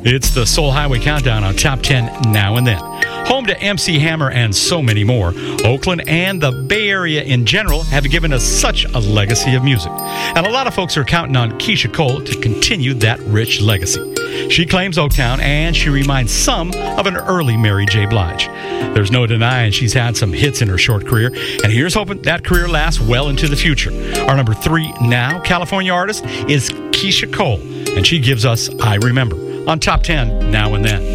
It's the Soul Highway Countdown on Top 10 Now and Then. Home to MC Hammer and so many more, Oakland and the Bay Area in general have given us such a legacy of music. And a lot of folks are counting on Keyshia Cole to continue that rich legacy. She claims Oaktown, and she reminds some of an early Mary J. Blige. There's no denying she's had some hits in her short career, and here's hoping that career lasts well into the future. Our number 3 now California artist is Keyshia Cole, and she gives us I Remember on Top 10 Now and Then.